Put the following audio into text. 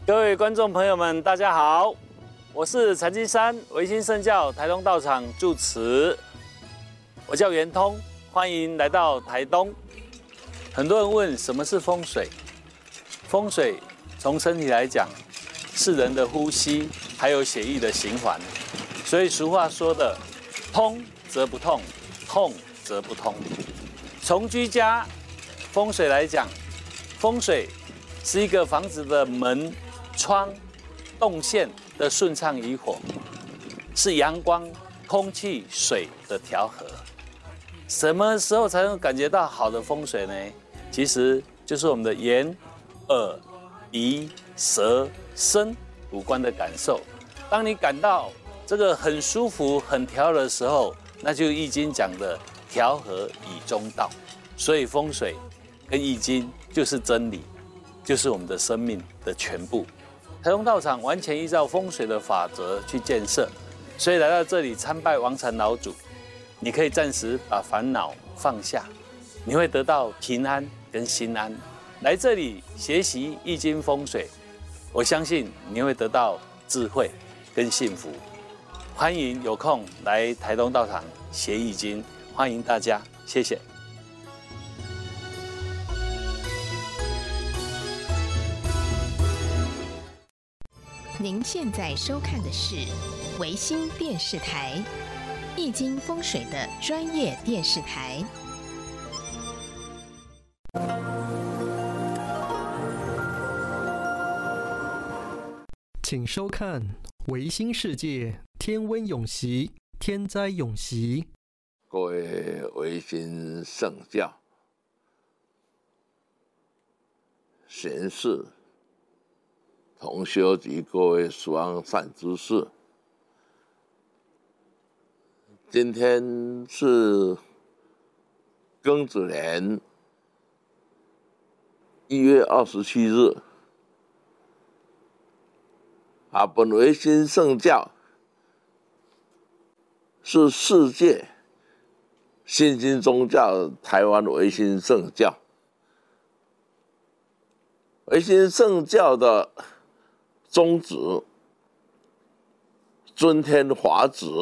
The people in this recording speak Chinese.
各位观众朋友们，大家好，我是禅机山维新圣教台东道场住持，我叫圆通，欢迎来到台东。很多人问什么是风水？风水从身体来讲，是人的呼吸，还有血液的循环。所以俗话说的“通则不痛，痛则不通”。从居家风水来讲，风水是一个房子的门、窗、动线的顺畅与否，是阳光、空气、水的调和。什么时候才能感觉到好的风水呢？其实就是我们的眼、耳、鼻、舌、身五官的感受。当你感到这个很舒服、很调和的时候，那就易经讲的调和以中道。所以风水跟易经就是真理，就是我们的生命的全部。台东道场完全依照风水的法则去建设，所以来到这里参拜王禅老祖，你可以暂时把烦恼放下，你会得到平安跟心安。来这里学习易经风水，我相信你会得到智慧跟幸福。欢迎有空来台东道场学易经，欢迎大家，谢谢。 您现在收看的是维新电视台易经风水的专业电视台。 请收看维新世界天温永息，天灾永息。 各位维新圣教贤士、同修及各位殊善知识，今天是庚子年1月27日。本维新圣教是世界新兴宗教台湾维新圣教。维新圣教的宗旨，尊天华旨，